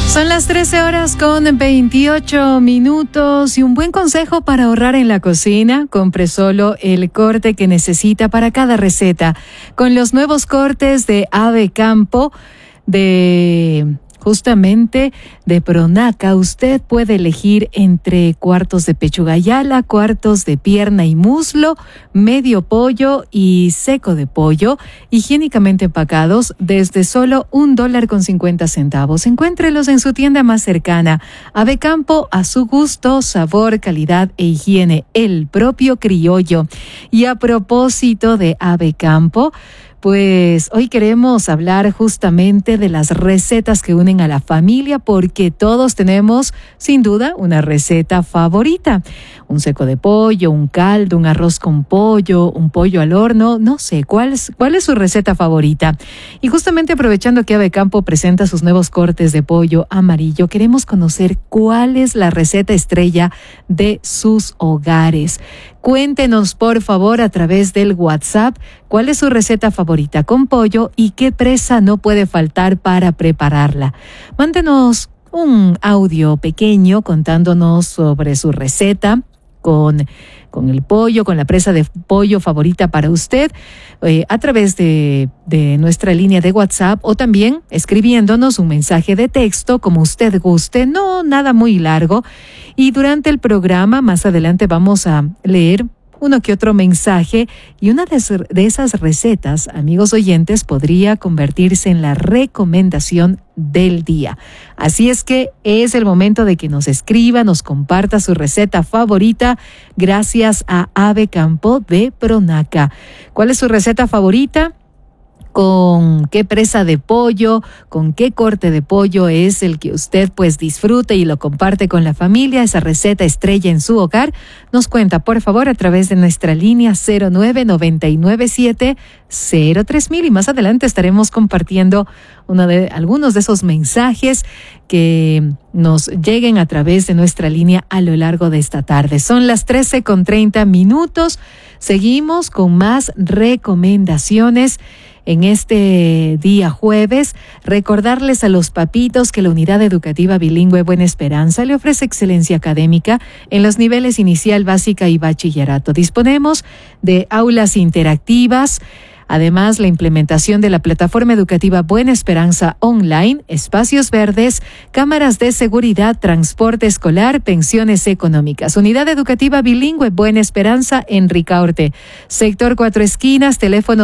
Son las 13:28 y un buen consejo para ahorrar en la cocina: compre solo el corte que necesita para cada receta. Con los nuevos cortes de Ave Campo justamente de Pronaca, usted puede elegir entre cuartos de pechuga y ala, cuartos de pierna y muslo, medio pollo y seco de pollo, higiénicamente empacados desde solo $1.50. Encuéntrelos en su tienda más cercana. Ave Campo, a su gusto, sabor, calidad e higiene, el propio criollo. Y a propósito de Ave Campo, pues hoy queremos hablar justamente de las recetas que unen a la familia, porque todos tenemos, sin duda, una receta favorita. Un seco de pollo, un caldo, un arroz con pollo, un pollo al horno, no sé, ¿cuál es su receta favorita? Y justamente aprovechando que Ave Campo presenta sus nuevos cortes de pollo amarillo, queremos conocer cuál es la receta estrella de sus hogares. Cuéntenos, por favor, a través del WhatsApp, cuál es su receta favorita con pollo y qué presa no puede faltar para prepararla. Mándenos un audio pequeño contándonos sobre su receta con el pollo, con la presa de pollo favorita para usted, a través de nuestra línea de WhatsApp, o también escribiéndonos un mensaje de texto, como usted guste, no nada muy largo. Y durante el programa, más adelante, vamos a leer uno que otro mensaje, y una de esas recetas, amigos oyentes, podría convertirse en la recomendación del día. Así es que es el momento de que nos escriba, nos comparta su receta favorita, gracias a Ave Campo de Pronaca. ¿Cuál es su receta favorita? ¿Con qué presa de pollo, con qué corte de pollo es el que usted pues disfrute y lo comparte con la familia, esa receta estrella en su hogar? Nos cuenta, por favor, a través de nuestra línea 09-997-03000, y más adelante estaremos compartiendo algunos de esos mensajes que nos lleguen a través de nuestra línea a lo largo de esta tarde. Son las 13:30. Seguimos con más recomendaciones en este día jueves. Recordarles a los papitos que la Unidad Educativa Bilingüe Buena Esperanza le ofrece excelencia académica en los niveles inicial, básica y bachillerato. Disponemos de aulas interactivas. Además, la implementación de la plataforma educativa Buena Esperanza Online, espacios verdes, cámaras de seguridad, transporte escolar, pensiones económicas. Unidad Educativa Bilingüe Buena Esperanza en Ricaurte. Sector Cuatro Esquinas, teléfono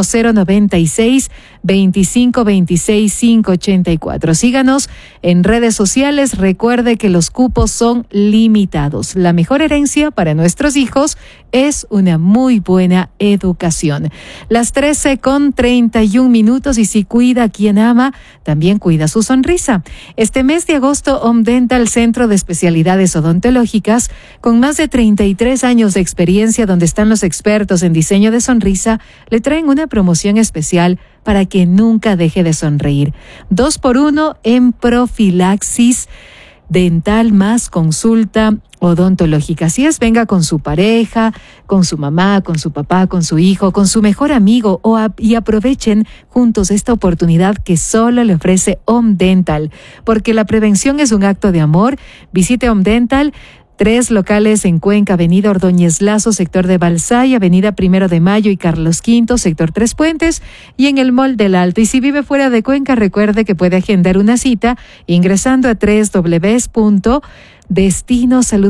096-2526-584. Síganos en redes sociales. Recuerde que los cupos son limitados. La mejor herencia para nuestros hijos es una muy buena educación. Las 13:31, y si cuida a quien ama, también cuida su sonrisa. Este mes de agosto, Om Dental, centro de especialidades odontológicas con más de 33 años de experiencia, donde están los expertos en diseño de sonrisa, le traen una promoción especial para que nunca deje de sonreír. 2x1 en profilaxis dental más consulta odontológica. Así es, venga con su pareja, con su mamá, con su papá, con su hijo, con su mejor amigo, y aprovechen juntos esta oportunidad que solo le ofrece Om Dental, porque la prevención es un acto de amor. Visite Om Dental. 3 locales en Cuenca: Avenida Ordóñez Lazo, sector de Balsay, Avenida 1 de Mayo y Carlos V, sector Tres Puentes, y en el Mall del Alto. Y si vive fuera de Cuenca, recuerde que puede agendar una cita ingresando a www.destinosalud